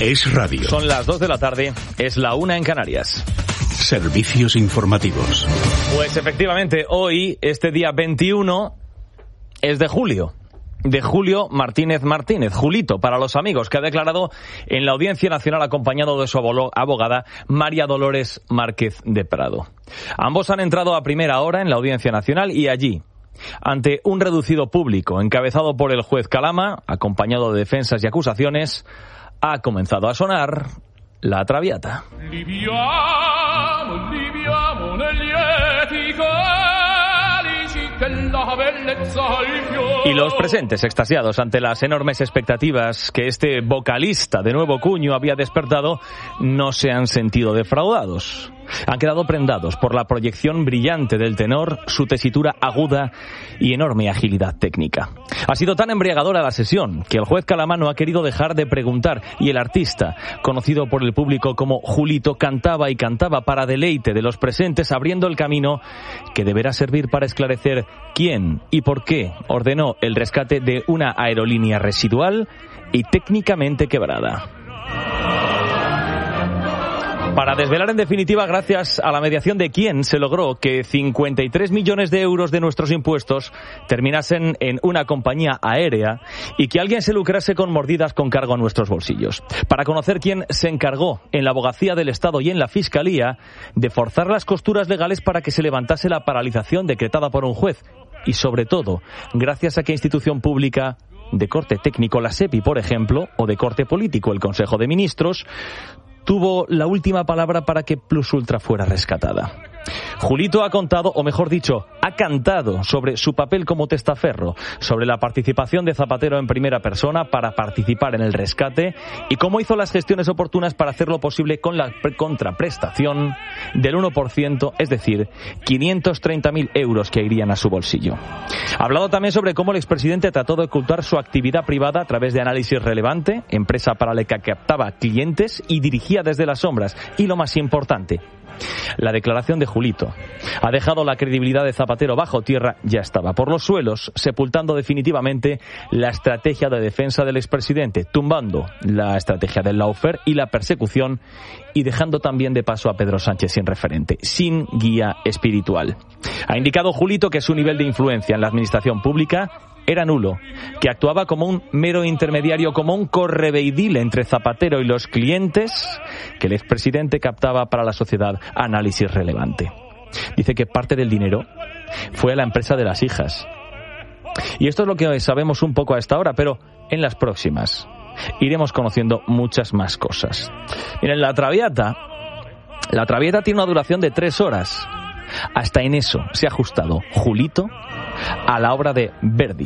Es radio. Son las 2 de la tarde, es la 1 en Canarias. Servicios informativos. Pues efectivamente, hoy, este día 21, es de julio. De Julio Martínez Martínez, Julito, para los amigos, que ha declarado en la Audiencia Nacional acompañado de su abogada María Dolores Márquez de Prado. Ambos han entrado a primera hora en la Audiencia Nacional y allí, ante un reducido público encabezado por el juez Calama, acompañado de defensas y acusaciones, ha comenzado a sonar la Traviata. Y los presentes extasiados ante las enormes expectativas que este vocalista de nuevo cuño había despertado no se han sentido defraudados. Han quedado prendados por la proyección brillante del tenor, su tesitura aguda y enorme agilidad técnica. Ha sido tan embriagadora la sesión que el juez Calama no ha querido dejar de preguntar y el artista, conocido por el público como Julito, cantaba y cantaba para deleite de los presentes, abriendo el camino que deberá servir para esclarecer quién y por qué ordenó el rescate de una aerolínea residual y técnicamente quebrada. Para desvelar en definitiva, gracias a la mediación de quién se logró que 53 millones de euros de nuestros impuestos terminasen en una compañía aérea y que alguien se lucrase con mordidas con cargo a nuestros bolsillos. Para conocer quién se encargó en la abogacía del Estado y en la Fiscalía de forzar las costuras legales para que se levantase la paralización decretada por un juez. Y sobre todo, gracias a qué institución pública de corte técnico, la SEPI, por ejemplo, o de corte político, el Consejo de Ministros, tuvo la última palabra para que Plus Ultra fuera rescatada. Julito ha contado, o mejor dicho, ha cantado sobre su papel como testaferro, sobre la participación de Zapatero en primera persona para participar en el rescate y cómo hizo las gestiones oportunas para hacerlo posible con la contraprestación del 1%, es decir, 530.000 euros que irían a su bolsillo. Ha hablado también sobre cómo el expresidente trató de ocultar su actividad privada a través de Análisis Relevante, empresa para la que captaba clientes y dirigía desde las sombras. Y lo más importante, la declaración de Julito ha dejado la credibilidad de Zapatero bajo tierra, ya estaba por los suelos, sepultando definitivamente la estrategia de defensa del expresidente, tumbando la estrategia del lawfare y la persecución y dejando también de paso a Pedro Sánchez sin referente, sin guía espiritual. Ha indicado Julito que su nivel de influencia en la administración pública era nulo, que actuaba como un mero intermediario, como un correveidil entre Zapatero y los clientes que el expresidente captaba para la sociedad. Análisis Relevante. Dice que parte del dinero fue a la empresa de las hijas. Y esto es lo que sabemos un poco a esta hora, pero en las próximas iremos conociendo muchas más cosas. Miren, la Traviata tiene una duración de 3 horas. Hasta en eso se ha ajustado Julito a la obra de Verdi.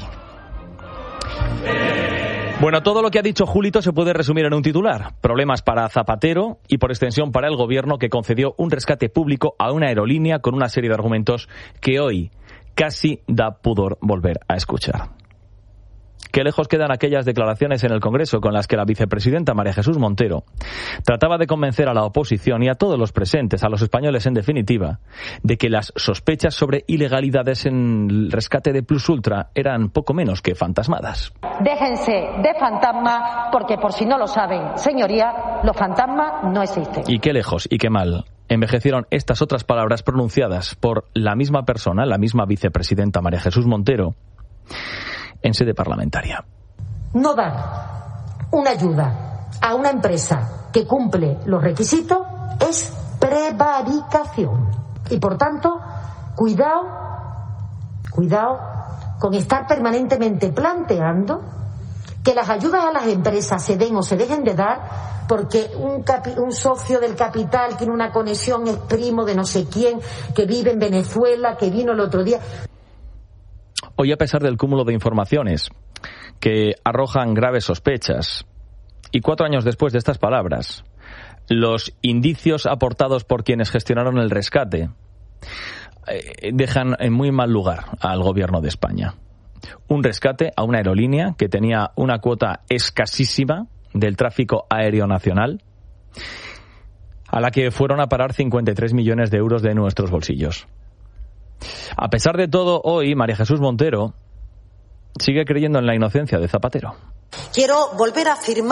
Bueno, todo lo que ha dicho Julito se puede resumir en un titular: problemas para Zapatero y por extensión para el gobierno, que concedió un rescate público a una aerolínea con una serie de argumentos que hoy casi da pudor volver a escuchar. Qué lejos quedan aquellas declaraciones en el Congreso con las que la vicepresidenta María Jesús Montero trataba de convencer a la oposición y a todos los presentes, a los españoles en definitiva, de que las sospechas sobre ilegalidades en el rescate de Plus Ultra eran poco menos que fantasmadas. Déjense de fantasmas, porque por si no lo saben, señoría, los fantasmas no existen. Y qué lejos y qué mal envejecieron estas otras palabras pronunciadas por la misma persona, la misma vicepresidenta María Jesús Montero, en sede parlamentaria. No dar una ayuda a una empresa que cumple los requisitos es prevaricación. Y por tanto, cuidado con estar permanentemente planteando que las ayudas a las empresas se den o se dejen de dar porque un socio del capital tiene una conexión, es primo de no sé quién, que vive en Venezuela, que vino el otro día. Hoy, a pesar del cúmulo de informaciones que arrojan graves sospechas, y 4 años después de estas palabras, los indicios aportados por quienes gestionaron el rescate dejan en muy mal lugar al gobierno de España. Un rescate a una aerolínea que tenía una cuota escasísima del tráfico aéreo nacional, a la que fueron a parar 53 millones de euros de nuestros bolsillos. A pesar de todo, hoy María Jesús Montero sigue creyendo en la inocencia de Zapatero. Quiero volver a afirmar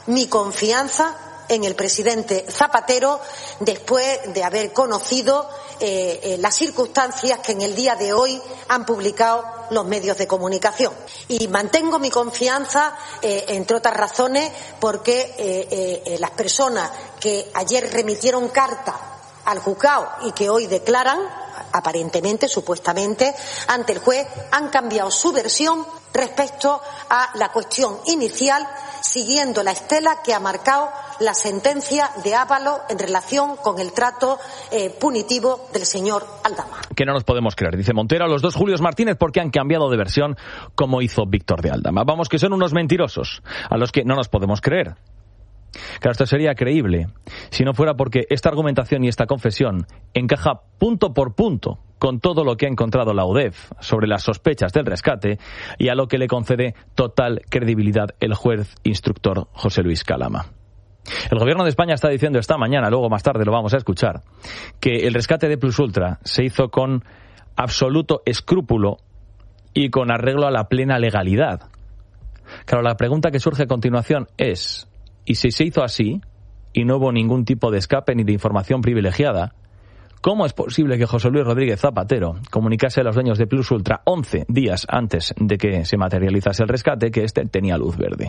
mi confianza en el presidente Zapatero después de haber conocido las circunstancias que en el día de hoy han publicado los medios de comunicación. Y mantengo mi confianza, entre otras razones, porque las personas que ayer remitieron carta al juzgado y que hoy declaran, aparentemente, supuestamente, ante el juez, han cambiado su versión respecto a la cuestión inicial, siguiendo la estela que ha marcado la sentencia de Ábalos en relación con el trato punitivo del señor Aldama. Que no nos podemos creer, dice Montero, a los dos Julios Martínez porque han cambiado de versión como hizo Víctor de Aldama. Vamos, que son unos mentirosos, a los que no nos podemos creer. Claro, esto sería creíble si no fuera porque esta argumentación y esta confesión encaja punto por punto con todo lo que ha encontrado la UDEF sobre las sospechas del rescate y a lo que le concede total credibilidad el juez instructor José Luis Calama. El Gobierno de España está diciendo esta mañana, luego más tarde lo vamos a escuchar, que el rescate de Plus Ultra se hizo con absoluto escrúpulo y con arreglo a la plena legalidad. Claro, la pregunta que surge a continuación es: ¿y si se hizo así y no hubo ningún tipo de escape ni de información privilegiada? ¿Cómo es posible que José Luis Rodríguez Zapatero comunicase a los dueños de Plus Ultra 11 días antes de que se materializase el rescate que este tenía luz verde?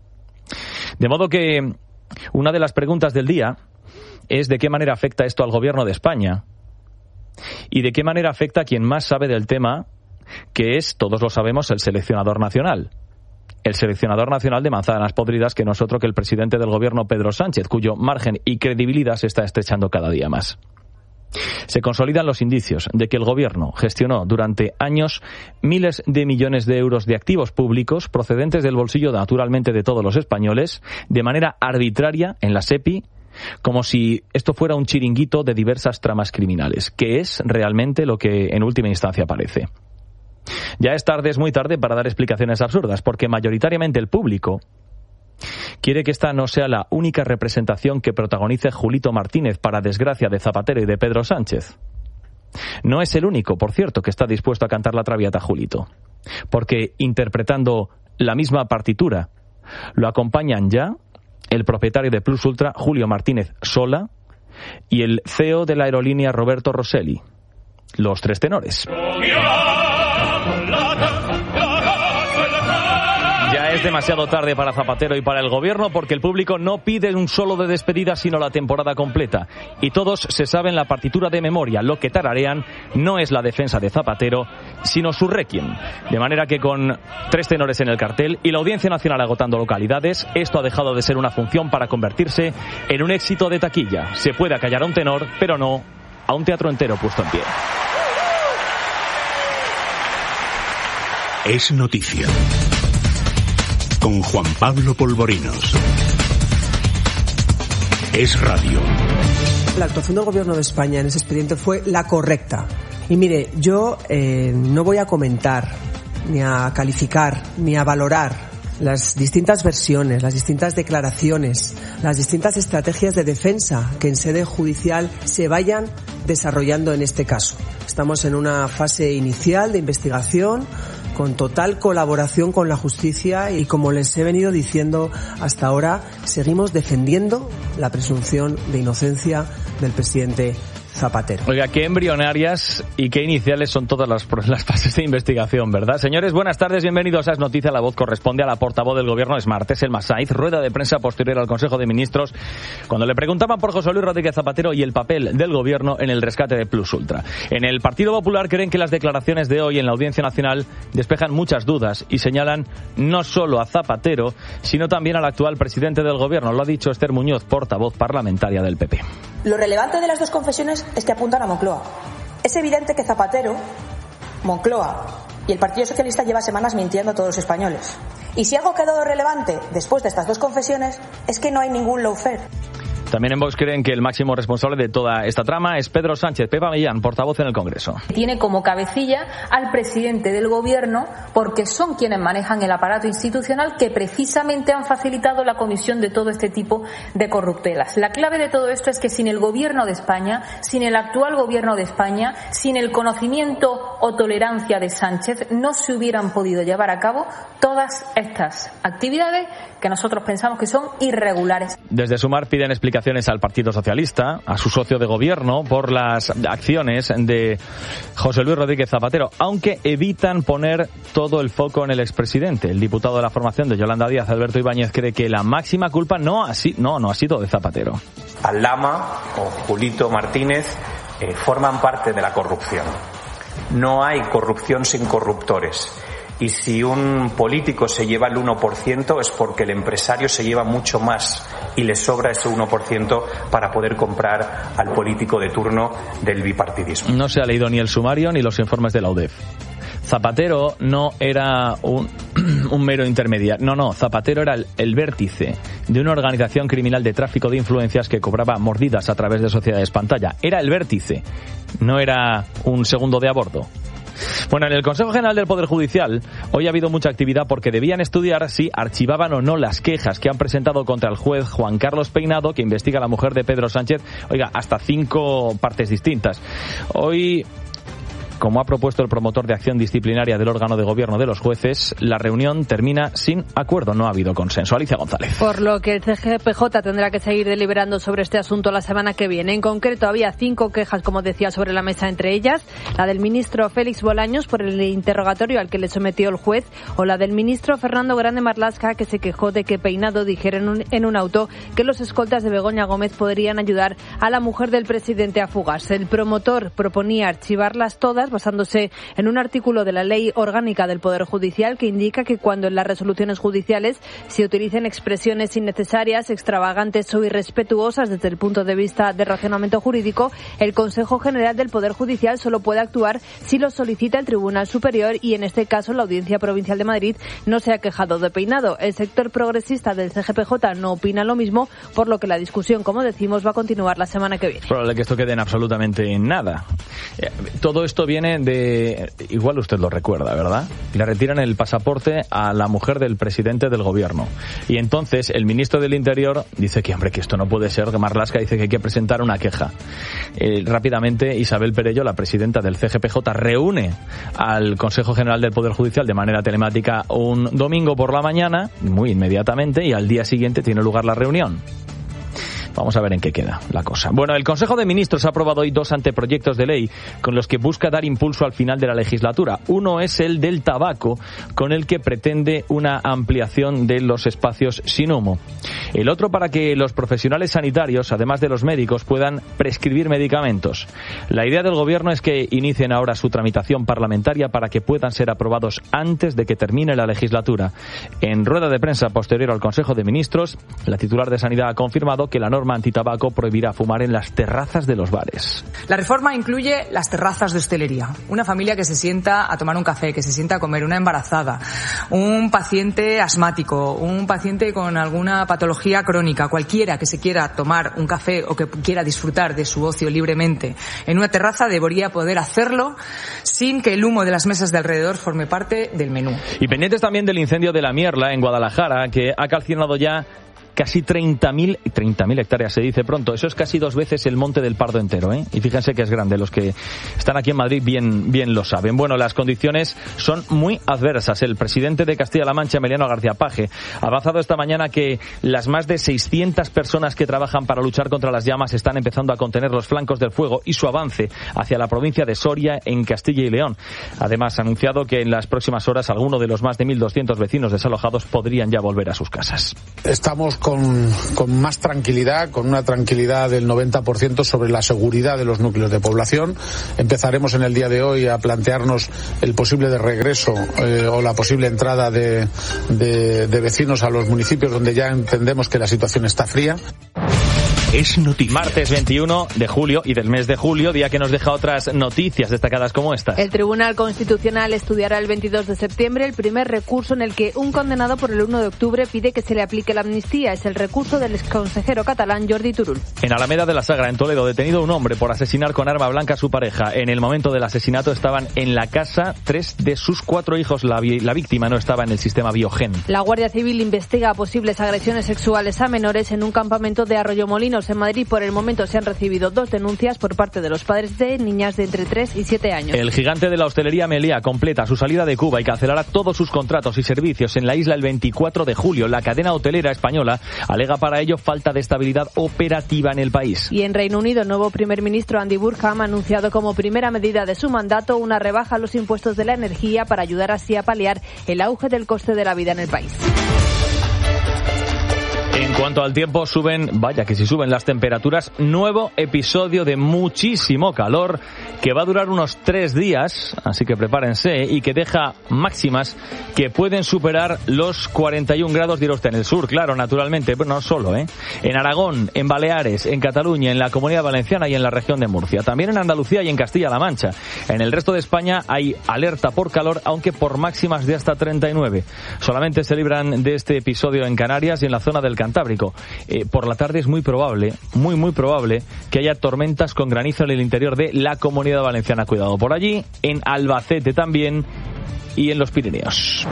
De modo que una de las preguntas del día es de qué manera afecta esto al Gobierno de España y de qué manera afecta a quien más sabe del tema, que es, todos lo sabemos, el seleccionador nacional. El seleccionador nacional de manzanas podridas, que no es otro que el presidente del Gobierno, Pedro Sánchez, cuyo margen y credibilidad se está estrechando cada día más. Se consolidan los indicios de que el Gobierno gestionó durante años miles de millones de euros de activos públicos procedentes del bolsillo, naturalmente, de todos los españoles, de manera arbitraria en la SEPI, como si esto fuera un chiringuito de diversas tramas criminales, que es realmente lo que en última instancia parece. Ya es tarde, es muy tarde para dar explicaciones absurdas, porque mayoritariamente el público quiere que esta no sea la única representación que protagonice Julito Martínez, para desgracia de Zapatero y de Pedro Sánchez. No es el único, por cierto, que está dispuesto a cantar la traviata Julito, porque interpretando la misma partitura lo acompañan ya el propietario de Plus Ultra, Julio Martínez Sola, y el CEO de la aerolínea, Roberto Rosselli. Los tres tenores. Ya es demasiado tarde para Zapatero y para el Gobierno, porque el público no pide un solo de despedida, sino la temporada completa. Y todos se saben la partitura de memoria. Lo que tararean no es la defensa de Zapatero, sino su requiem. De manera que con tres tenores en el cartel y la Audiencia Nacional agotando localidades, esto ha dejado de ser una función para convertirse en un éxito de taquilla. Se puede acallar a un tenor, pero no a un teatro entero puesto en pie. Es noticia. Con Juan Pablo Polvorinos. Es radio. La actuación del Gobierno de España en ese expediente fue la correcta. Y mire, yo no voy a comentar, ni a calificar, ni a valorar las distintas versiones, las distintas declaraciones, las distintas estrategias de defensa que en sede judicial se vayan desarrollando en este caso. Estamos en una fase inicial de investigación, con total colaboración con la justicia, y como les he venido diciendo hasta ahora, seguimos defendiendo la presunción de inocencia del presidente Zapatero. Oiga, qué embrionarias y qué iniciales son todas las fases de investigación, ¿verdad? Señores, buenas tardes, bienvenidos a Es Noticia. La voz corresponde a la portavoz del Gobierno, es martes, Elma Saiz, rueda de prensa posterior al Consejo de Ministros, cuando le preguntaban por José Luis Rodríguez Zapatero y el papel del Gobierno en el rescate de Plus Ultra. En el Partido Popular creen que las declaraciones de hoy en la Audiencia Nacional despejan muchas dudas y señalan no solo a Zapatero, sino también al actual presidente del Gobierno. Lo ha dicho Esther Muñoz, portavoz parlamentaria del PP. Lo relevante de las dos confesiones es que apuntan a Moncloa. Es evidente que Zapatero, Moncloa y el Partido Socialista lleva semanas mintiendo a todos los españoles. Y si algo ha quedado relevante después de estas dos confesiones es que no hay ningún lawfare. También en Vox creen que el máximo responsable de toda esta trama es Pedro Sánchez. Pepa Millán, portavoz en el Congreso. Tiene como cabecilla al presidente del Gobierno porque son quienes manejan el aparato institucional que precisamente han facilitado la comisión de todo este tipo de corruptelas. La clave de todo esto es que sin el Gobierno de España, sin el actual Gobierno de España, sin el conocimiento o tolerancia de Sánchez, no se hubieran podido llevar a cabo todas estas actividades que nosotros pensamos que son irregulares. Desde Sumar piden explicaciones al Partido Socialista, a su socio de gobierno, por las acciones de José Luis Rodríguez Zapatero, aunque evitan poner todo el foco en el expresidente. El diputado de la formación de Yolanda Díaz, Alberto Ibáñez, cree que la máxima culpa no ha sido de Zapatero. Aldama o Julito Martínez forman parte de la corrupción. No hay corrupción sin corruptores. Y si un político se lleva el 1% es porque el empresario se lleva mucho más y le sobra ese 1% para poder comprar al político de turno del bipartidismo. No se ha leído ni el sumario ni los informes de la UDEF. Zapatero no era un mero intermediario. No, Zapatero era el vértice de una organización criminal de tráfico de influencias que cobraba mordidas a través de sociedades pantalla. Era el vértice, no era un segundo de a bordo. Bueno, en el Consejo General del Poder Judicial hoy ha habido mucha actividad porque debían estudiar si archivaban o no las quejas que han presentado contra el juez Juan Carlos Peinado, que investiga a la mujer de Pedro Sánchez, hasta 5 partes distintas. Hoy, como ha propuesto el promotor de acción disciplinaria del órgano de gobierno de los jueces, la reunión termina sin acuerdo. No ha habido consenso. Alicia González. Por lo que el CGPJ tendrá que seguir deliberando sobre este asunto la semana que viene. En concreto, había 5 quejas, como decía, sobre la mesa, entre ellas la del ministro Félix Bolaños por el interrogatorio al que le sometió el juez, o la del ministro Fernando Grande Marlaska, que se quejó de que Peinado dijera en un auto que los escoltas de Begoña Gómez podrían ayudar a la mujer del presidente a fugarse. El promotor proponía archivarlas todas, basándose en un artículo de la Ley Orgánica del Poder Judicial que indica que cuando en las resoluciones judiciales se utilicen expresiones innecesarias, extravagantes o irrespetuosas desde el punto de vista de razonamiento jurídico, el Consejo General del Poder Judicial solo puede actuar si lo solicita el Tribunal Superior, y en este caso la Audiencia Provincial de Madrid no se ha quejado de Peinado. El sector progresista del CGPJ no opina lo mismo, por lo que la discusión, como decimos, va a continuar la semana que viene. Es probable que esto quede en absolutamente nada. Todo esto viene de, igual usted lo recuerda, ¿verdad? Le retiran el pasaporte a la mujer del presidente del gobierno. Y entonces el ministro del Interior dice que esto no puede ser. Marlaska dice que hay que presentar una queja. Rápidamente Isabel Perello, la presidenta del CGPJ, reúne al Consejo General del Poder Judicial de manera telemática un domingo por la mañana, muy inmediatamente, y al día siguiente tiene lugar la reunión. Vamos a ver en qué queda la cosa. Bueno, el Consejo de Ministros ha aprobado hoy 2 anteproyectos de ley con los que busca dar impulso al final de la legislatura. Uno es el del tabaco, con el que pretende una ampliación de los espacios sin humo. El otro para que los profesionales sanitarios, además de los médicos, puedan prescribir medicamentos. La idea del Gobierno es que inicien ahora su tramitación parlamentaria para que puedan ser aprobados antes de que termine la legislatura. En rueda de prensa posterior al Consejo de Ministros, la titular de Sanidad ha confirmado que la norma antitabaco prohibirá fumar en las terrazas de los bares. La reforma incluye las terrazas de hostelería. Una familia que se sienta a tomar un café, que se sienta a comer, una embarazada, un paciente asmático, un paciente con alguna patología crónica, cualquiera que se quiera tomar un café o que quiera disfrutar de su ocio libremente en una terraza debería poder hacerlo sin que el humo de las mesas de alrededor forme parte del menú. Y pendientes también del incendio de la Mierla en Guadalajara, que ha calcinado ya casi 30.000 hectáreas, se dice pronto. Eso es casi 2 veces el Monte del Pardo entero, ¿eh? Y fíjense que es grande. Los que están aquí en Madrid bien lo saben. Bueno, las condiciones son muy adversas. El presidente de Castilla-La Mancha, Emiliano García Paje, ha avanzado esta mañana que las más de 600 personas que trabajan para luchar contra las llamas están empezando a contener los flancos del fuego y su avance hacia la provincia de Soria, en Castilla y León. Además, ha anunciado que en las próximas horas alguno de los más de 1.200 vecinos desalojados podrían ya volver a sus casas. Estamos con más tranquilidad, con una tranquilidad del 90% sobre la seguridad de los núcleos de población. Empezaremos en el día de hoy a plantearnos el posible de regreso o la posible entrada de vecinos a los municipios donde ya entendemos que la situación está fría. Es noticia. Martes 21 de julio y del mes de julio, día que nos deja otras noticias destacadas como estas. El Tribunal Constitucional estudiará el 22 de septiembre el primer recurso en el que un condenado por el 1 de octubre pide que se le aplique la amnistía. Es el recurso del exconsejero catalán Jordi Turull. En Alameda de la Sagra, en Toledo, detenido un hombre por asesinar con arma blanca a su pareja. En el momento del asesinato estaban en la casa 3 de sus 4 hijos. La víctima no estaba en el sistema Biogen. La Guardia Civil investiga posibles agresiones sexuales a menores en un campamento de Arroyomolinos, en Madrid. Por el momento se han recibido 2 denuncias por parte de los padres de niñas de entre 3 y 7 años. El gigante de la hostelería Meliá completa su salida de Cuba y cancelará todos sus contratos y servicios en la isla el 24 de julio. La cadena hotelera española alega para ello falta de estabilidad operativa en el país. Y en Reino Unido, el nuevo primer ministro Andy Burnham ha anunciado como primera medida de su mandato una rebaja a los impuestos de la energía para ayudar así a paliar el auge del coste de la vida en el país. En cuanto al tiempo, suben las temperaturas. Nuevo episodio de muchísimo calor que va a durar unos 3 días, así que prepárense, y que deja máximas que pueden superar los 41 grados, dirá usted, en el sur, claro, naturalmente, pero no solo, en Aragón, en Baleares, en Cataluña, en la Comunidad Valenciana y en la región de Murcia. También en Andalucía y en Castilla-La Mancha. En el resto de España hay alerta por calor, aunque por máximas de hasta 39. Solamente se libran de este episodio en Canarias y en la zona del Cantábrico. Por la tarde es muy probable que haya tormentas con granizo en el interior de la Comunidad Valenciana. Cuidado por allí, en Albacete también y en los Pirineos.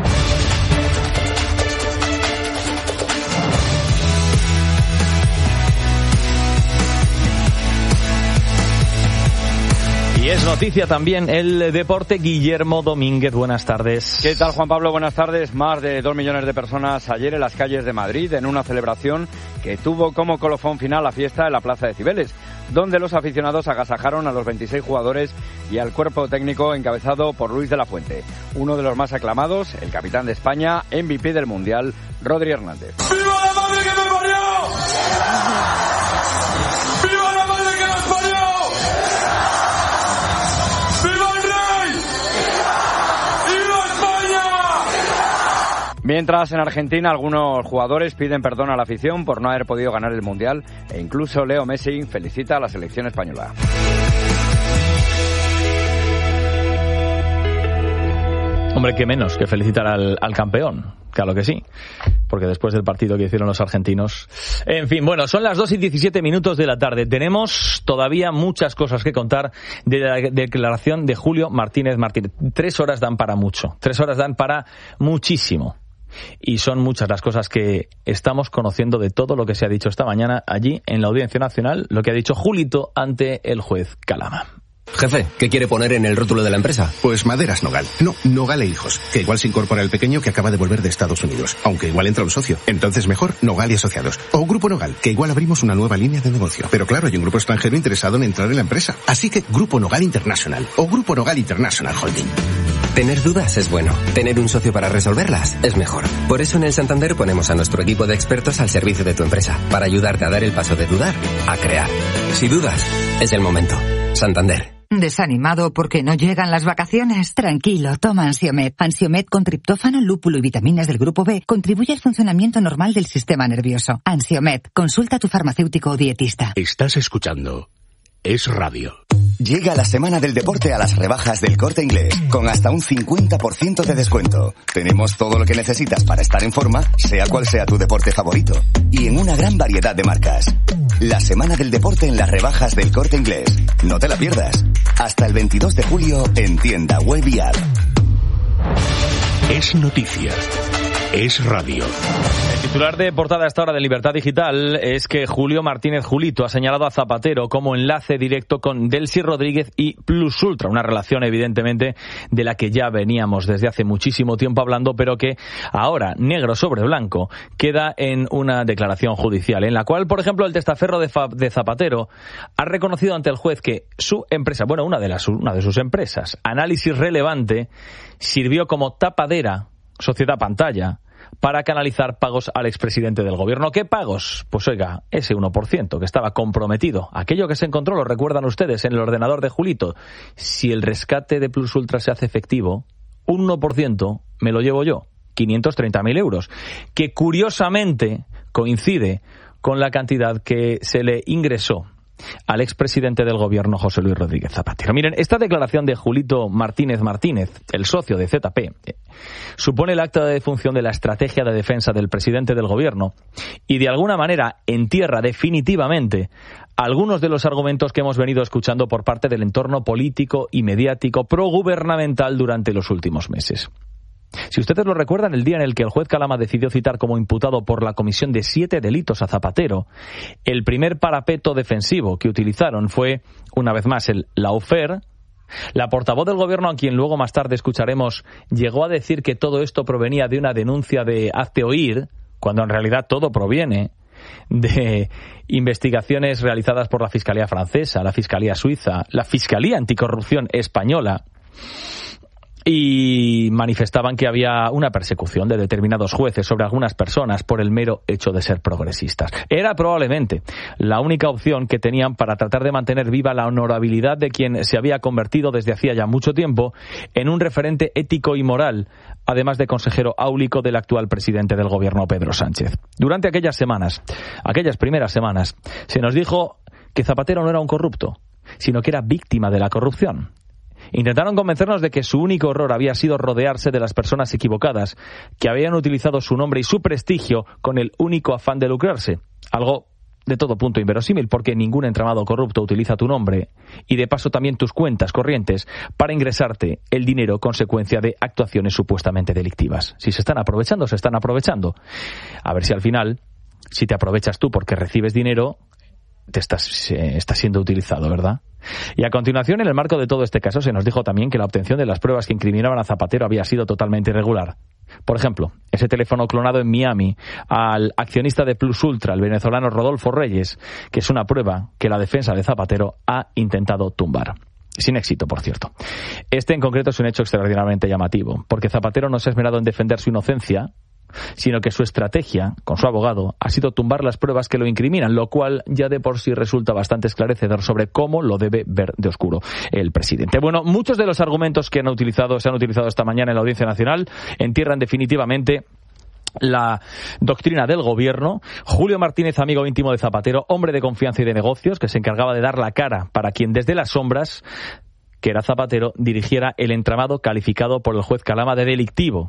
Y es noticia también el deporte. Guillermo Domínguez, buenas tardes. ¿Qué tal, Juan Pablo? Buenas tardes. Más de 2 millones de personas ayer en las calles de Madrid en una celebración que tuvo como colofón final la fiesta en la Plaza de Cibeles, donde los aficionados agasajaron a los 26 jugadores y al cuerpo técnico encabezado por Luis de la Fuente. Uno de los más aclamados, el capitán de España, MVP del Mundial, Rodri Hernández. ¡Viva la madre que me parió! ¡Viva la madre que nos parió! Mientras en Argentina algunos jugadores piden perdón a la afición por no haber podido ganar el Mundial e incluso Leo Messi felicita a la selección española. Hombre, qué menos que felicitar al campeón. Claro que sí, porque después del partido que hicieron los argentinos... En fin, bueno, son las 2:17 de la tarde. Tenemos todavía muchas cosas que contar de la declaración de Julio Martínez Martínez. 3 horas dan para mucho, 3 horas dan para muchísimo. Y son muchas las cosas que estamos conociendo de todo lo que se ha dicho esta mañana allí en la Audiencia Nacional, lo que ha dicho Julito ante el juez Calama. Jefe, ¿qué quiere poner en el rótulo de la empresa? Pues Maderas Nogal. No, Nogal e Hijos. Que igual se incorpora el pequeño que acaba de volver de Estados Unidos. Aunque igual entra un socio. Entonces mejor Nogal y Asociados. O Grupo Nogal, que igual abrimos una nueva línea de negocio. Pero claro, hay un grupo extranjero interesado en entrar en la empresa. Así que Grupo Nogal International. O Grupo Nogal International Holding. Tener dudas es bueno. Tener un socio para resolverlas es mejor. Por eso en el Santander ponemos a nuestro equipo de expertos al servicio de tu empresa. Para ayudarte a dar el paso de dudar a crear. Si dudas, es el momento. Santander. ¿Desanimado porque no llegan las vacaciones? Tranquilo, toma Ansiomed. Ansiomed con triptófano, lúpulo y vitaminas del grupo B contribuye al funcionamiento normal del sistema nervioso. Ansiomed, consulta a tu farmacéutico o dietista. Estás escuchando Es Radio. Llega la semana del deporte a las rebajas del Corte Inglés, con hasta un 50% de descuento. Tenemos todo lo que necesitas para estar en forma, sea cual sea tu deporte favorito. Y en una gran variedad de marcas. La semana del deporte en las rebajas del Corte Inglés. No te la pierdas. Hasta el 22 de julio en tienda web y app. Es noticia. Es Radio. El titular de portada a esta hora de Libertad Digital es que Julio Martínez Julito ha señalado a Zapatero como enlace directo con Delcy Rodríguez y Plus Ultra, una relación evidentemente de la que ya veníamos desde hace muchísimo tiempo hablando, pero que ahora, negro sobre blanco, queda en una declaración judicial, en la cual, por ejemplo, el testaferro de Zapatero ha reconocido ante el juez que su empresa, bueno, una de sus empresas, Análisis Relevante, sirvió como tapadera, sociedad pantalla, para canalizar pagos al expresidente del gobierno. ¿Qué pagos? Pues oiga, ese 1% que estaba comprometido. Aquello que se encontró, lo recuerdan ustedes, en el ordenador de Julito. Si el rescate de Plus Ultra se hace efectivo, un 1% me lo llevo yo, 530.000 euros. Que curiosamente coincide con la cantidad que se le ingresó al expresidente del gobierno, José Luis Rodríguez Zapatero. Miren, esta declaración de Julito Martínez Martínez, el socio de ZP, supone el acta de defunción de la estrategia de defensa del presidente del gobierno y de alguna manera entierra definitivamente algunos de los argumentos que hemos venido escuchando por parte del entorno político y mediático progubernamental durante los últimos meses. Si ustedes lo recuerdan, el día en el que el juez Calama decidió citar como imputado por la comisión de 7 delitos a Zapatero, el primer parapeto defensivo que utilizaron fue, una vez más, el lawfare. La portavoz del gobierno, a quien luego más tarde escucharemos, llegó a decir que todo esto provenía de una denuncia de hazte oír, cuando en realidad todo proviene de investigaciones realizadas por la Fiscalía francesa, la Fiscalía suiza, la Fiscalía Anticorrupción española, y manifestaban que había una persecución de determinados jueces sobre algunas personas por el mero hecho de ser progresistas. Era probablemente la única opción que tenían para tratar de mantener viva la honorabilidad de quien se había convertido desde hacía ya mucho tiempo en un referente ético y moral, además de consejero áulico del actual presidente del gobierno, Pedro Sánchez. Durante aquellas primeras semanas, se nos dijo que Zapatero no era un corrupto, sino que era víctima de la corrupción. Intentaron convencernos de que su único error había sido rodearse de las personas equivocadas, que habían utilizado su nombre y su prestigio con el único afán de lucrarse. Algo de todo punto inverosímil, porque ningún entramado corrupto utiliza tu nombre y de paso también tus cuentas corrientes para ingresarte el dinero consecuencia de actuaciones supuestamente delictivas. Si se están aprovechando, se están aprovechando. A ver si al final, si te aprovechas tú porque recibes dinero, está siendo utilizado, ¿verdad? Y a continuación, en el marco de todo este caso, se nos dijo también que la obtención de las pruebas que incriminaban a Zapatero había sido totalmente irregular. Por ejemplo, ese teléfono clonado en Miami al accionista de Plus Ultra, el venezolano Rodolfo Reyes, que es una prueba que la defensa de Zapatero ha intentado tumbar. Sin éxito, por cierto. Este en concreto es un hecho extraordinariamente llamativo, porque Zapatero no se ha esmerado en defender su inocencia, sino que su estrategia, con su abogado, ha sido tumbar las pruebas que lo incriminan, lo cual ya de por sí resulta bastante esclarecedor sobre cómo lo debe ver de oscuro el presidente. Bueno, muchos de los argumentos que se han utilizado esta mañana en la Audiencia Nacional entierran definitivamente la doctrina del gobierno. Julio Martínez, amigo íntimo de Zapatero, hombre de confianza y de negocios, que se encargaba de dar la cara para quien desde las sombras, que era Zapatero, dirigiera el entramado calificado por el juez Calama de delictivo.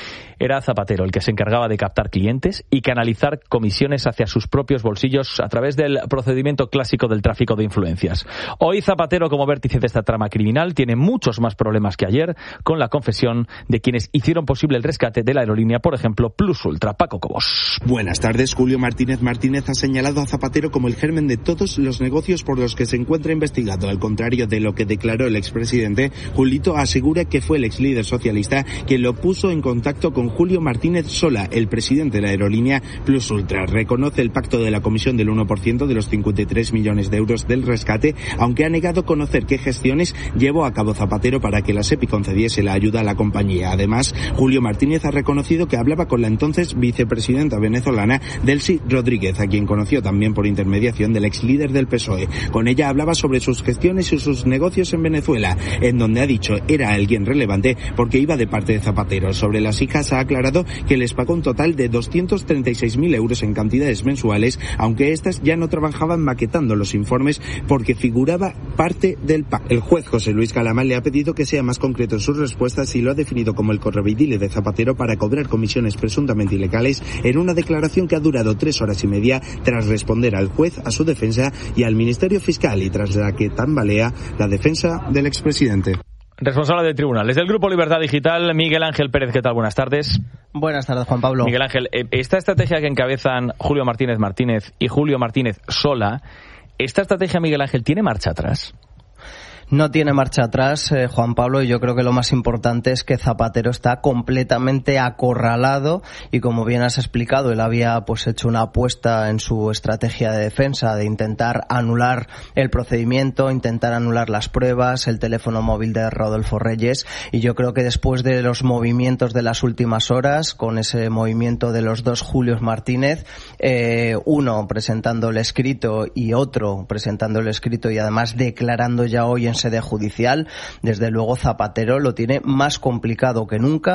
Era Zapatero el que se encargaba de captar clientes y canalizar comisiones hacia sus propios bolsillos a través del procedimiento clásico del tráfico de influencias. Hoy Zapatero, como vértice de esta trama criminal, tiene muchos más problemas que ayer con la confesión de quienes hicieron posible el rescate de la aerolínea, por ejemplo, Plus Ultra. Paco Cobos. Buenas tardes. Julio Martínez Martínez ha señalado a Zapatero como el germen de todos los negocios por los que se encuentra investigado. Al contrario de lo que declaró el expresidente, Julito asegura que fue el exlíder socialista quien lo puso en contacto con Julio Martínez Sola, el presidente de la aerolínea Plus Ultra. Reconoce el pacto de la comisión del 1% de los 53 millones de euros del rescate, aunque ha negado conocer qué gestiones llevó a cabo Zapatero para que la SEPI concediese la ayuda a la compañía. Además, Julio Martínez ha reconocido que hablaba con la entonces vicepresidenta venezolana Delcy Rodríguez, a quien conoció también por intermediación del exlíder del PSOE. Con ella hablaba sobre sus gestiones y sus negocios en Venezuela, en donde ha dicho era alguien relevante porque iba de parte de Zapatero. Sobre las hijas ha aclarado que les pagó un total de 236.000 euros en cantidades mensuales, aunque estas ya no trabajaban maquetando los informes porque figuraba parte del pacto. El juez José Luis Calama le ha pedido que sea más concreto en sus respuestas y lo ha definido como el correveidile de Zapatero para cobrar comisiones presuntamente ilegales, en una declaración que ha durado 3 horas y media tras responder al juez, a su defensa y al Ministerio Fiscal, y tras la que tambalea la defensa del expresidente. Responsable del tribunal. Desde el Grupo Libertad Digital, Miguel Ángel Pérez, ¿qué tal? Buenas tardes. Buenas tardes, Juan Pablo. Miguel Ángel, esta estrategia que encabezan Julio Martínez Martínez y Julio Martínez Sola, ¿esta estrategia, Miguel Ángel, tiene marcha atrás? No tiene marcha atrás, Juan Pablo, y yo creo que lo más importante es que Zapatero está completamente acorralado y, como bien has explicado, él había hecho una apuesta en su estrategia de defensa de intentar anular el procedimiento, intentar anular las pruebas, el teléfono móvil de Rodolfo Reyes, y yo creo que después de los movimientos de las últimas horas, con ese movimiento de los dos Julios Martínez, uno presentando el escrito y otro presentando el escrito y además declarando ya hoy en sede judicial, desde luego Zapatero lo tiene más complicado que nunca.